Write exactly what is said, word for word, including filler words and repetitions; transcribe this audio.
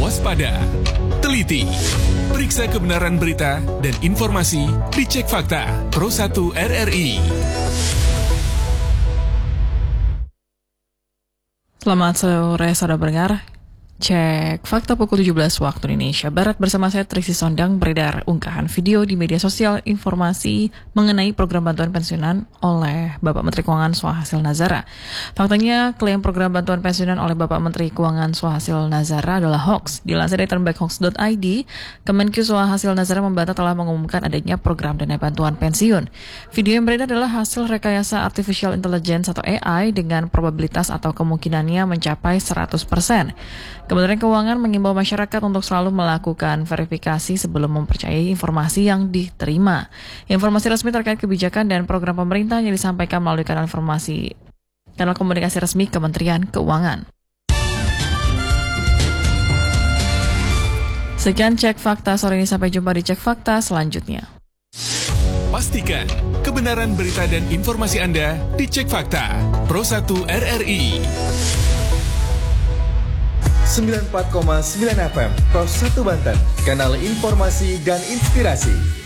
waspada, teliti, periksa kebenaran berita dan informasi di Cek Fakta Pro satu R R I. Selamat sore saudara pendengar. Cek Fakta pukul tujuh belas waktu Indonesia Barat bersama saya Trisi Sondang. Beredar unggahan video di media sosial informasi mengenai program bantuan pensiunan oleh Bapak Menteri Keuangan Swahasil Nazara. Faktanya klaim program bantuan pensiunan oleh Bapak Menteri Keuangan Swahasil Nazara adalah hoax. Dilansir dari turnbackhoax dot i d, Kemenkyu Swahasil Nazara membantah telah mengumumkan adanya program dana bantuan pensiun. Video yang beredar adalah hasil rekayasa artificial intelligence atau A I dengan probabilitas atau kemungkinannya mencapai seratus persen. Kementerian Keuangan mengimbau masyarakat untuk selalu melakukan verifikasi sebelum mempercayai informasi yang diterima. Informasi resmi terkait kebijakan dan program pemerintah yang disampaikan melalui kanal informasi kanal komunikasi resmi Kementerian Keuangan. Sekian Cek Fakta sore ini, sampai jumpa di Cek Fakta selanjutnya. Pastikan kebenaran berita dan informasi Anda di Cek Fakta Pro satu R R I. sembilan puluh empat koma sembilan F M Pro satu Banten, kanal informasi dan inspirasi.